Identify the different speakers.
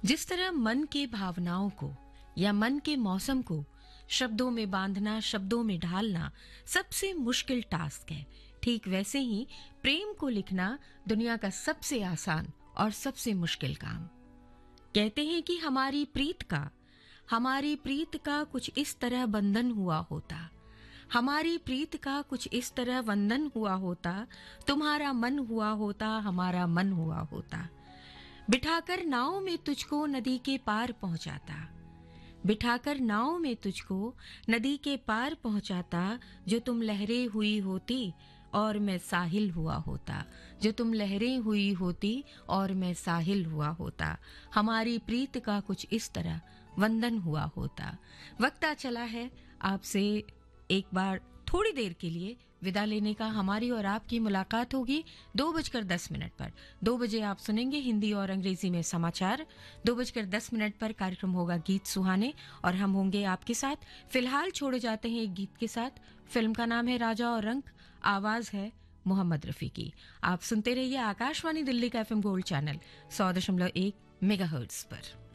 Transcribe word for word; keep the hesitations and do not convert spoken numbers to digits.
Speaker 1: जिस तरह मन के भावनाओं को या मन के मौसम को शब्दों में बांधना, शब्दों में ढालना सबसे मुश्किल टास्क है, ठीक वैसे ही प्रेम को लिखना दुनिया का सबसे आसान और सबसे मुश्किल काम। कहते हैं कि हमारी प्रीत का हमारी प्रीत का कुछ इस तरह बंधन हुआ होता, हमारी प्रीत का कुछ इस तरह वंदन हुआ होता, तुम्हारा मन हुआ होता, हमारा मन हुआ होता। बिठाकर नाव में तुझको नदी के पार पहुंचाता, बिठाकर नाव में तुझको नदी के पार पहुंचाता, जो तुम लहरें हुई होती और मैं साहिल हुआ होता, जो तुम लहरें हुई होती और मैं साहिल हुआ होता। हमारी प्रीत का कुछ इस तरह वंदन हुआ होता। वक्त आ चला है आपसे एक बार थोड़ी देर के लिए विदा लेने का। हमारी और आपकी मुलाकात होगी दो बजकर दस मिनट पर। दो बजे आप सुनेंगे हिंदी और अंग्रेजी में समाचार। दो बजकर दस मिनट पर कार्यक्रम होगा गीत सुहाने और हम होंगे आपके साथ। फिलहाल छोड़े जाते हैं एक गीत के साथ। फिल्म का नाम है राजा और रंक, आवाज है मोहम्मद रफी की। आप सुनते रहिए आकाशवाणी दिल्ली का एफएम गोल्ड चैनल सौ दशमलव एक मेगाहर्ट्ज पर।